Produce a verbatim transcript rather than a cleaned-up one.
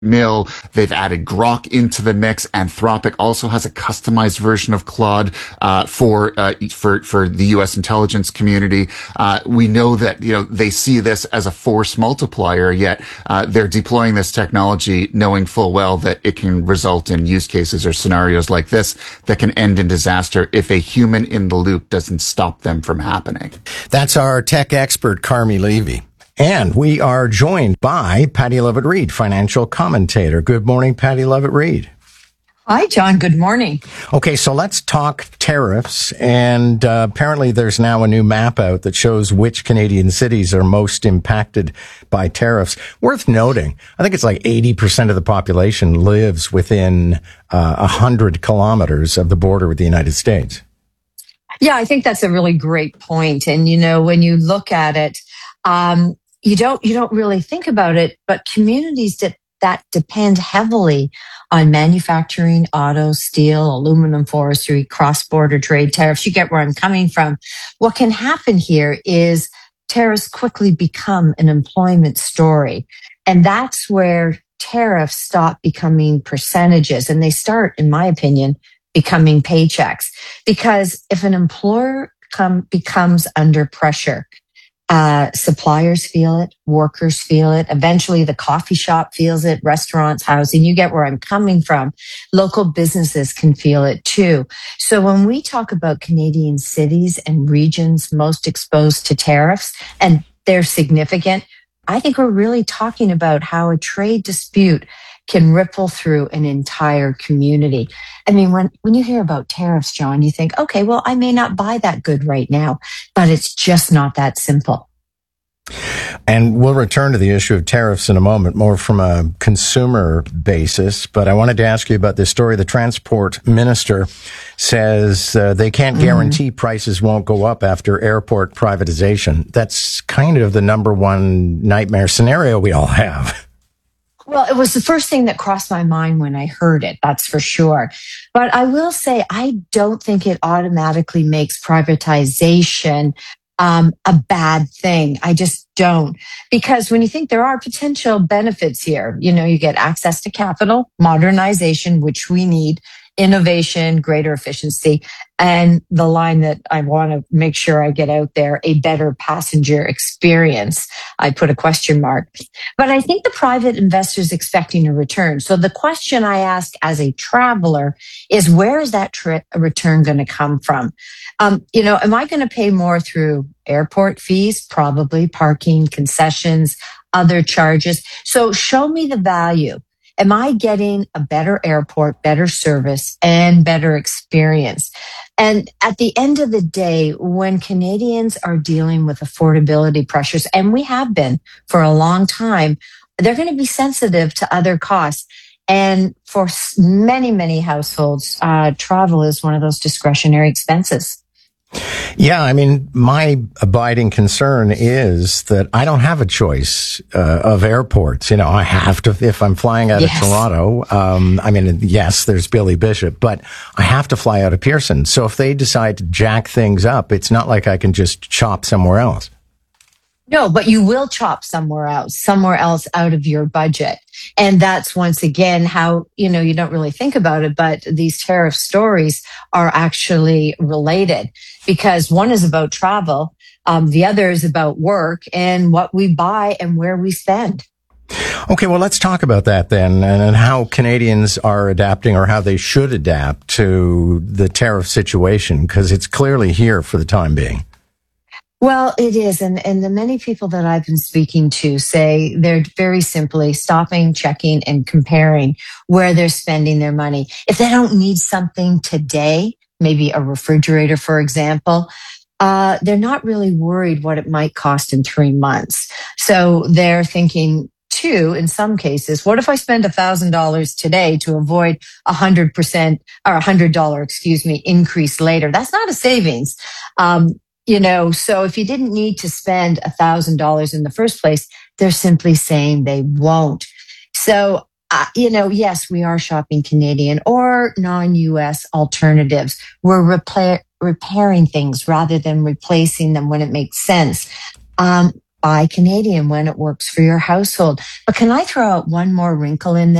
Mill. They've added Grok into the mix. Anthropic also has a customized version of Claude uh, for uh, for for the U S intelligence community. Uh, we know that you know they see this as a force multiplier. Yet uh, they're deploying this technology, knowing full well that it can result in use cases or scenarios like this that can end in disaster if a human in the loop doesn't stop them from happening. That's our tech expert, Carmi Levy. And we are joined by Patty Levitt-Reid, financial commentator. Good morning, Patty Levitt-Reid. Hi, John. Good morning. Okay, so let's talk tariffs. And uh, apparently there's now a new map out that shows which Canadian cities are most impacted by tariffs. Worth noting, I think it's like eighty percent of the population lives within uh, one hundred kilometers of the border with the United States. Yeah, I think that's a really great point. And, you know, when you look at it, um, you don't you don't really think about it, but communities that, that depend heavily on manufacturing, auto, steel, aluminum, forestry, cross-border trade tariffs. You get where I'm coming from. What can happen here is tariffs quickly become an employment story. And that's where tariffs stop becoming percentages and they start, in my opinion, becoming paychecks. Because if an employer come, becomes under pressure, Uh, suppliers feel it, workers feel it, eventually the coffee shop feels it, restaurants, housing, you get where I'm coming from. Local businesses can feel it too. So when we talk about Canadian cities and regions most exposed to tariffs, and they're significant, I think we're really talking about how a trade dispute can ripple through an entire community. I mean, when, when you hear about tariffs, John, you think, okay, well, I may not buy that good right now, but it's just not that simple. And we'll return to the issue of tariffs in a moment, more from a consumer basis. But I wanted to ask you about this story. The transport minister says uh, they can't guarantee mm-hmm. prices won't go up after airport privatization. That's kind of the number one nightmare scenario we all have. Well, it was the first thing that crossed my mind when I heard it, that's for sure. But I will say, I don't think it automatically makes privatization um, a bad thing. I just don't. Because when you think there are potential benefits here, you know, you get access to capital, modernization, which we need, innovation, greater efficiency, and the line that I want to make sure I get out there, a better passenger experience. I put a question mark. But I think the private investor is expecting a return. So the question I ask as a traveler is, where is that tri- return going to come from? Um, you know, am I going to pay more through airport fees? Probably. Parking, concessions, other charges. So show me the value. Am I getting a better airport, better service, and better experience? And at the end of the day, when Canadians are dealing with affordability pressures, and we have been for a long time, they're going to be sensitive to other costs. And for many, many households, uh, travel is one of those discretionary expenses. Yeah, I mean, my abiding concern is that I don't have a choice uh, of airports. You know, I have to, if I'm flying out yes. of Toronto, um, I mean, yes, there's Billy Bishop, but I have to fly out of Pearson. So if they decide to jack things up, it's not like I can just chop somewhere else. No, but you will chop somewhere else, somewhere else out of your budget. And that's once again how, you know, you don't really think about it, but these tariff stories are actually related because one is about travel. Um, the other is about work and what we buy and where we spend. Okay, well, let's talk about that then and, and how Canadians are adapting or how they should adapt to the tariff situation because it's clearly here for the time being. Well, it is. And, and the many people that I've been speaking to say they're very simply stopping, checking, and comparing where they're spending their money. If they don't need something today, maybe a refrigerator, for example, uh, they're not really worried what it might cost in three months. So they're thinking, too, in some cases, what if I spend one thousand dollars today to avoid a one hundred percent or one hundred dollars, excuse me, increase later? That's not a savings. Um, You know, so if you didn't need to spend one thousand dollars in the first place, they're simply saying they won't. So, uh, you know, yes, we are shopping Canadian or non-U S alternatives. We're repa- repairing things rather than replacing them when it makes sense. Um, buy Canadian when it works for your household. But can I throw out one more wrinkle in